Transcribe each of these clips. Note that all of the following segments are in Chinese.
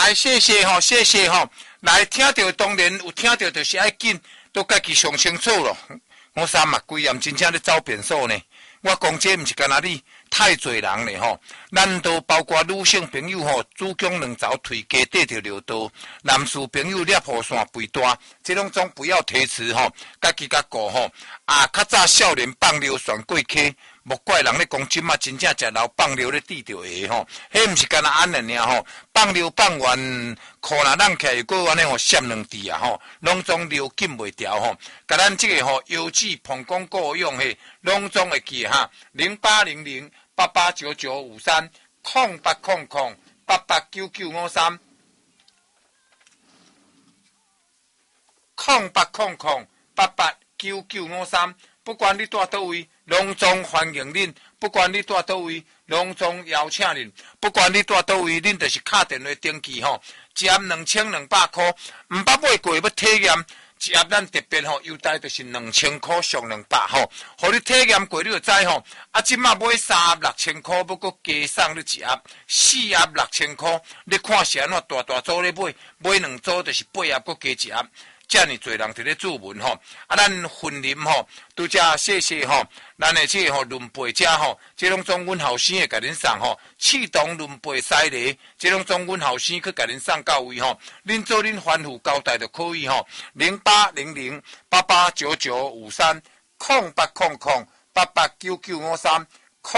来，谢谢吼，谢谢吼。来，听到当然有听到，就是爱紧，都家己上清楚咯。我三嘛规暗真正咧走变数呢。我讲这毋是干那你太侪人咧吼，咱都包括女性朋友吼，子宫两槽腿加缀着尿道，男士朋友裂雨线肥大，这种总不要推迟吼，家己甲顾吼。啊，较早少年放尿选过溪。莫怪人咧讲，即马真正食老放尿咧滴着下吼，迄毋是干那安尼尔吼，放尿放完，裤若冷起来又过安尼吼，闪两滴啊吼，拢总流禁袂掉吼。甲咱即个吼腰子膀胱过用嘿，拢总会记哈，0800889953 0800889953 0800889953，不管你住倒位。拢总欢迎恁，不管你住倒位，拢总邀请恁，不管你住倒位，恁就是敲电话登记吼，一盒2200块，毋捌买过要体验，一盒咱特别吼优待就是2000块上200吼，互你体验过你就知吼，啊，即马买3盒6000块，要搁加送你一盒4盒6000块，你看是安怎大组咧买2组就是8盒，搁加一盒。遮尔侪人伫咧注文吼，啊，咱分啉吼，拄则谢谢吼，咱的这个吼润贝者吼，这拢总阮后生会甲恁送吼，气动润贝西梨，这拢总阮后生去甲恁送到位吼，恁做恁吩咐交代就可以吼，0800889953 0800889953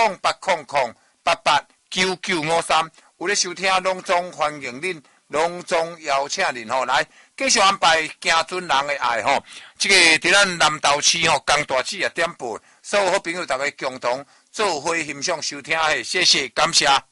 0800889953，有咧收听拢总欢迎恁，拢总邀请恁吼来。继续安排行准人的爱吼，这个伫咱南投市吼，江大志也点播，所有好朋友大家共同做伙欣赏收听嘿，谢谢感谢。